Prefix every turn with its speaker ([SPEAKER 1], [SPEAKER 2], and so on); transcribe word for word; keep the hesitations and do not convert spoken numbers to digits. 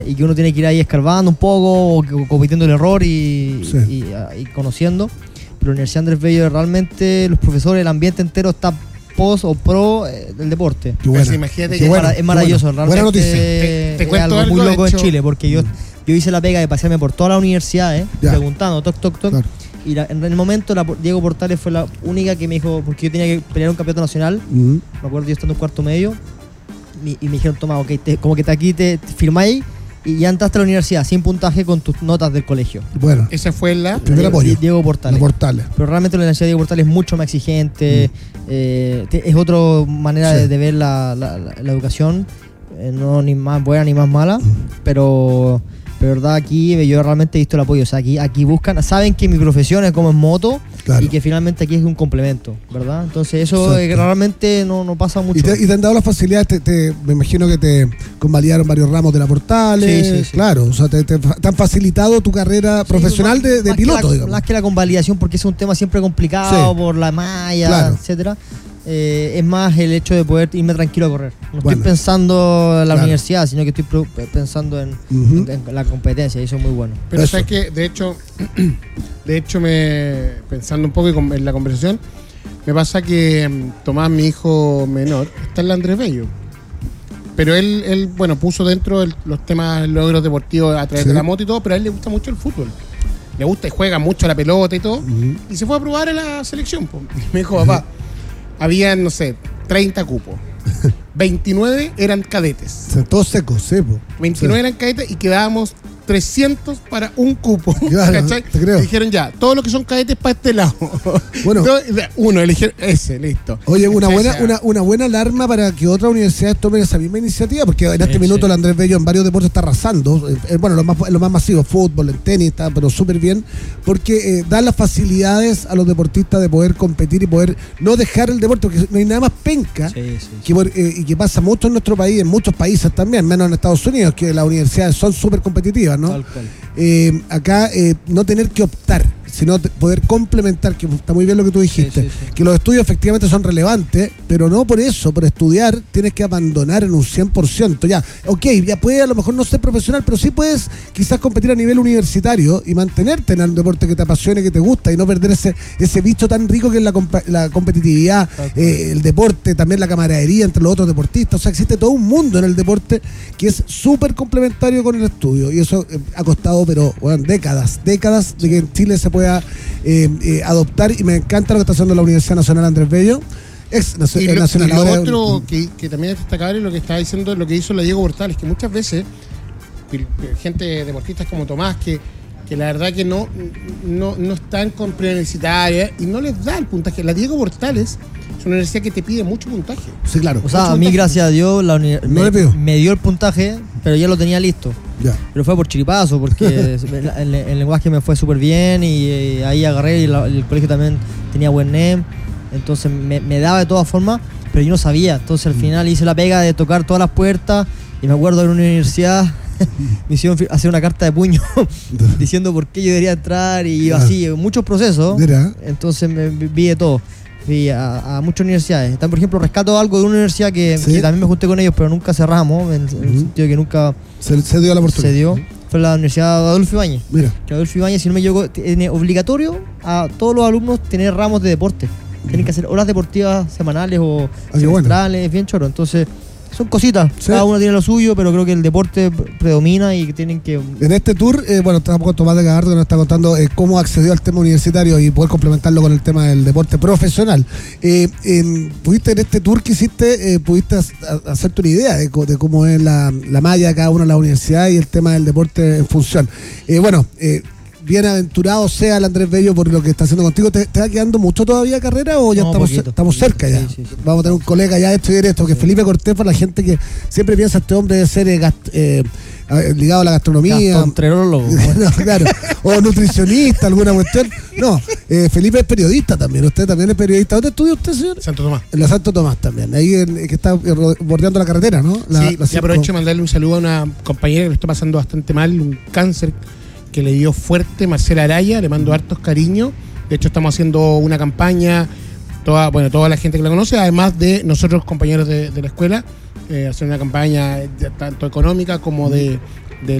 [SPEAKER 1] y que uno tiene que ir ahí escarbando un poco, o cometiendo el error y,
[SPEAKER 2] Sí.
[SPEAKER 1] y, y conociendo. Pero la Universidad Andrés Bello realmente los profesores, el ambiente entero está post o pro eh, del deporte.
[SPEAKER 2] Qué buena.
[SPEAKER 3] Pues imagínate
[SPEAKER 2] Qué
[SPEAKER 3] que
[SPEAKER 1] es,
[SPEAKER 2] bueno,
[SPEAKER 1] mara- es
[SPEAKER 2] qué
[SPEAKER 1] maravilloso,
[SPEAKER 2] bueno.
[SPEAKER 1] realmente
[SPEAKER 2] Buena noticia.
[SPEAKER 3] Te- te
[SPEAKER 1] es
[SPEAKER 3] cuento
[SPEAKER 1] algo muy
[SPEAKER 3] algo, de
[SPEAKER 1] loco
[SPEAKER 3] hecho-
[SPEAKER 1] en Chile, porque yo, yo hice la pega de pasearme por todas las universidades,
[SPEAKER 2] Ya.
[SPEAKER 1] preguntando, toc, toc, toc,
[SPEAKER 2] Claro.
[SPEAKER 1] y la- en el momento la, Diego Portales fue la única que me dijo, porque yo tenía que pelear un campeonato nacional,
[SPEAKER 2] Mm.
[SPEAKER 1] me acuerdo yo estando en cuarto medio, y, y me dijeron, toma, ok, te- como que te, aquí te, te firmáis y ya entraste a la universidad sin puntaje con tus notas del colegio.
[SPEAKER 2] Bueno,
[SPEAKER 3] esa fue la...
[SPEAKER 2] primer
[SPEAKER 1] Diego-
[SPEAKER 2] apoyo.
[SPEAKER 1] Diego
[SPEAKER 2] Los
[SPEAKER 1] Portales.
[SPEAKER 2] portales.
[SPEAKER 1] Pero realmente la Universidad de Diego Portales es mucho más exigente, eh, te- es otra manera
[SPEAKER 2] Sí.
[SPEAKER 1] de, de ver la, la- la- la educación, eh, no ni más buena ni más mala, pero, pero verdad aquí yo realmente he visto el apoyo, o sea, aquí, aquí buscan, saben que mi profesión es como en moto
[SPEAKER 2] Claro.
[SPEAKER 1] y que finalmente aquí es un complemento, ¿verdad? Entonces eso eh,
[SPEAKER 2] Exacto.
[SPEAKER 1] realmente no, no pasa mucho.
[SPEAKER 2] ¿Y te, y te han dado las facilidades? Te, te- me imagino que te convalidaron varios ramos de la Portales.
[SPEAKER 1] Sí, sí, sí.
[SPEAKER 2] Claro, o sea, te, te- te han facilitado tu carrera
[SPEAKER 1] Sí,
[SPEAKER 2] profesional
[SPEAKER 1] más-
[SPEAKER 2] de, de
[SPEAKER 1] más que
[SPEAKER 2] piloto,
[SPEAKER 1] la,
[SPEAKER 2] digamos.
[SPEAKER 1] Más que la convalidación, porque es un tema siempre complicado
[SPEAKER 2] Sí.
[SPEAKER 1] por la malla,
[SPEAKER 2] Claro.
[SPEAKER 1] etcétera. Eh, es más el hecho de poder irme tranquilo a correr. No
[SPEAKER 2] Bueno.
[SPEAKER 1] estoy pensando en la
[SPEAKER 2] Claro.
[SPEAKER 1] universidad, sino que estoy pro- pensando en,
[SPEAKER 2] Ujú.
[SPEAKER 1] en- en la competencia, y eso es muy bueno.
[SPEAKER 3] Pero
[SPEAKER 2] Eso.
[SPEAKER 3] sabes que, de hecho, de hecho me pensando un poco y con- en la conversación, me pasa que mm, Tomás, mi hijo menor, está en la Andrés Bello. Pero él, él bueno, puso dentro el- los temas logros deportivos a través
[SPEAKER 2] Sí.
[SPEAKER 3] de la moto y todo, pero a él le gusta mucho el fútbol. Le gusta y juega mucho a la pelota y todo.
[SPEAKER 2] Ujú.
[SPEAKER 3] Y se fue a probar a la selección. Po. Y me dijo, papá, habían, no sé, treinta cupos. veintinueve eran cadetes.
[SPEAKER 2] O sea, todos secos, sí, po.
[SPEAKER 3] veintinueve
[SPEAKER 2] Sí.
[SPEAKER 3] eran cadetes y quedábamos trescientos para un cupo.
[SPEAKER 2] Claro,
[SPEAKER 3] ¿Cachai?
[SPEAKER 2] te creo.
[SPEAKER 3] Y dijeron ya, todos los que son cadetes para este lado.
[SPEAKER 2] Bueno.
[SPEAKER 3] Dos- uno, eligieron ese, listo.
[SPEAKER 2] Oye, una
[SPEAKER 3] ¿Cachai?
[SPEAKER 2] buena,
[SPEAKER 3] O sea,
[SPEAKER 2] una, una buena alarma para que otras universidades tomen esa misma iniciativa, porque en este
[SPEAKER 1] Sí,
[SPEAKER 2] minuto
[SPEAKER 1] sí.
[SPEAKER 2] el Andrés Bello en varios deportes está arrasando. Eh, eh, bueno, lo más, lo más masivo, fútbol, en tenis, está pero súper bien, porque eh, da las facilidades a los deportistas de poder competir y poder no dejar el deporte, porque no hay nada más penca.
[SPEAKER 1] Sí, sí, sí.
[SPEAKER 2] Que, por- eh, y que pasa mucho en nuestro país, en muchos países también, menos en Estados Unidos, que las universidades son súper competitivas, ¿no?
[SPEAKER 1] Tal cual.
[SPEAKER 2] Eh, acá eh, no tener que optar, sino te- poder complementar, que está muy bien lo que tú dijiste,
[SPEAKER 1] Sí, sí, sí.
[SPEAKER 2] que los estudios efectivamente son relevantes, pero no por eso, por estudiar tienes que abandonar en un cien por ciento. Ya, ok, ya puedes a lo mejor no ser profesional, pero sí puedes quizás competir a nivel universitario y mantenerte en un deporte que te apasione, que te gusta y no perder ese, ese bicho tan rico que es la, compa- la competitividad,
[SPEAKER 1] Tal cual.
[SPEAKER 2] eh, el deporte, también la camaradería entre los otros deportistas. O sea, existe todo un mundo en el deporte que es súper complementario con el estudio y eso eh, ha costado, pero bueno, décadas, décadas de que en Chile se pueda eh, eh, adoptar, y me encanta lo que está haciendo la Universidad Nacional Andrés Bello, ex nacio-
[SPEAKER 3] Y
[SPEAKER 2] eh,
[SPEAKER 3] lo,
[SPEAKER 2] nacional.
[SPEAKER 3] y lo
[SPEAKER 2] ahora es-
[SPEAKER 3] otro que, que también es destacable es lo que estaba diciendo, lo que hizo la Diego Portales, que muchas veces pil- gente, deportistas como Tomás, que, que la verdad que no, no, no están con preuniversitaria y no les da el puntaje. La Diego Portales es una universidad que te pide mucho puntaje.
[SPEAKER 2] Sí, claro.
[SPEAKER 1] O sea,
[SPEAKER 3] Mucho
[SPEAKER 1] a mí,
[SPEAKER 3] puntaje.
[SPEAKER 1] gracias a Dios, la uni-
[SPEAKER 2] No
[SPEAKER 1] me,
[SPEAKER 2] le pido.
[SPEAKER 1] me dio el puntaje, pero ya lo tenía listo.
[SPEAKER 2] Ya.
[SPEAKER 1] Pero fue por chiripazo, porque el, el- el lenguaje me fue súper bien y eh, ahí agarré y la- el colegio también tenía buen N E M, entonces me, me daba de todas formas, pero yo no sabía. Entonces al final hice la pega de tocar todas las puertas y me acuerdo en una universidad me hicieron fi- hacer una carta de puño diciendo por qué yo debería entrar y
[SPEAKER 2] Ya.
[SPEAKER 1] así, muchos procesos.
[SPEAKER 2] Mira.
[SPEAKER 1] Entonces me vi de todo. Fui a, a muchas universidades. También, por ejemplo, rescato algo de una universidad que,
[SPEAKER 2] Sí.
[SPEAKER 1] que también me junté con ellos, pero nunca cerramos, en, en el
[SPEAKER 2] Ujú.
[SPEAKER 1] sentido que nunca
[SPEAKER 2] Se, se dio la oportunidad.
[SPEAKER 1] se dio. Fue la Universidad de Adolfo Ibáñez.
[SPEAKER 2] Mira.
[SPEAKER 1] Que Adolfo Ibáñez, si no me equivoco, tiene obligatorio a todos los alumnos tener ramos de deporte. Tienen que hacer horas deportivas semanales o
[SPEAKER 2] Ah, qué bueno.
[SPEAKER 1] semestrales, bien choro. Entonces, son cositas.
[SPEAKER 2] Sí.
[SPEAKER 1] Cada uno tiene lo suyo, pero creo que el deporte predomina y que tienen que...
[SPEAKER 2] En este tour, eh, bueno, estamos con Tomás de Gabardo, que nos está contando eh, cómo accedió al tema universitario y poder complementarlo con el tema del deporte profesional. Eh, en, pudiste en este tour que hiciste, eh, pudiste ha- ha- hacerte una idea de, co- de cómo es la, la malla de cada una de las universidades y el tema del deporte en función. Eh, bueno, eh, bienaventurado sea el Andrés Bello por lo que está haciendo contigo. ¿Te, te va quedando mucho todavía carrera o ya
[SPEAKER 1] No,
[SPEAKER 2] estamos,
[SPEAKER 1] poquito,
[SPEAKER 2] estamos
[SPEAKER 1] poquito.
[SPEAKER 2] cerca ya?
[SPEAKER 1] Sí, sí, sí.
[SPEAKER 2] Vamos a tener un colega ya esto y esto, que Felipe Cortés, para la gente que siempre piensa este hombre debe ser eh, gast- eh, eh, ligado a la gastronomía.
[SPEAKER 1] Gastroenterólogo.
[SPEAKER 2] No, claro, o nutricionista, alguna cuestión. No, eh, Felipe es periodista también. Usted también es periodista. ¿Dónde estudia usted, señor?
[SPEAKER 3] Santo Tomás.
[SPEAKER 2] En la Santo Tomás también. Ahí en- que está eh, ro- bordeando la carretera, ¿no? La,
[SPEAKER 3] sí,
[SPEAKER 2] la
[SPEAKER 3] y
[SPEAKER 2] cinco.
[SPEAKER 3] aprovecho de mandarle un saludo a una compañera que le está pasando bastante mal, un cáncer que le dio fuerte, Marcela Araya, le mando hartos cariños. De hecho, estamos haciendo una campaña, toda, bueno, toda la gente que la conoce, además de nosotros, compañeros de, de la escuela, eh, hacer una campaña ya tanto económica como de